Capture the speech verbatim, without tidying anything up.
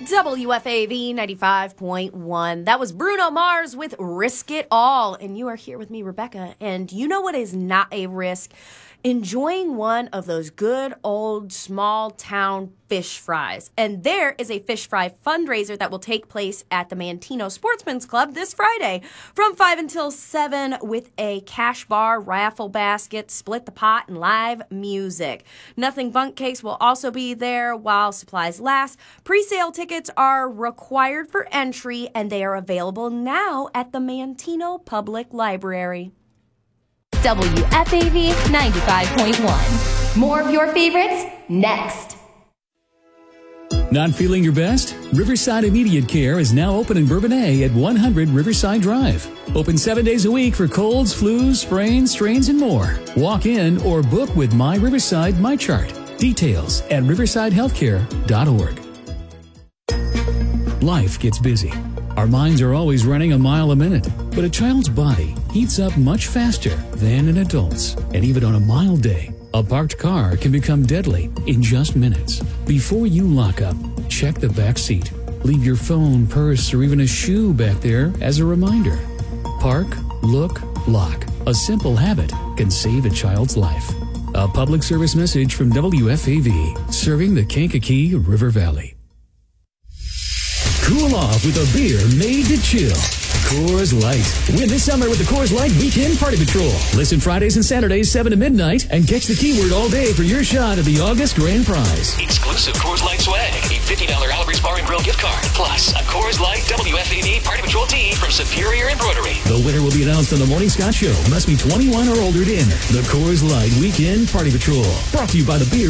W F A V ninety-five point one. That was Bruno Mars with Risk It All. And you are here with me, Rebecca. And you know what is not a risk? Enjoying one of those good old small town fish fries. And there is a fish fry fundraiser that will take place at the Mantino Sportsman's Club this Friday from five until seven with a cash bar, raffle basket, split the pot, and live music. Nothing Bunk Cakes will also be there while supplies last. Pre-sale tickets are required for entry, and they are available now at the Mantino Public Library. W F A V ninety-five point one. More of your favorites next. Not feeling your best? Riverside Immediate Care is now open in Bourbonnais at one hundred Riverside Drive. Open seven days a week for colds, flus, sprains, strains, and more. Walk in or book with My Riverside MyChart. Details at riverside healthcare dot org. Life gets busy. Our minds are always running a mile a minute, but a child's body heats up much faster than an adult's. And even on a mild day, a parked car can become deadly in just minutes. Before you lock up, check the back seat. Leave your phone, purse, or even a shoe back there as a reminder. Park, look, lock. A simple habit can save a child's life. A public service message from W F A V, serving the Kankakee River Valley. Cool off with a beer made to chill. Coors Light. Win this summer with the Coors Light Weekend Party Patrol. Listen Fridays and Saturdays, seven to midnight, and catch the keyword all day for your shot at the August grand prize. Exclusive Coors Light swag. A fifty dollars Alvarez Bar and Grill gift card. Plus, a Coors Light W F A V Party Patrol tee from Superior Embroidery. The winner will be announced on the Morning Scott Show. Must be twenty-one or older to enter. The Coors Light Weekend Party Patrol. Brought to you by the Beer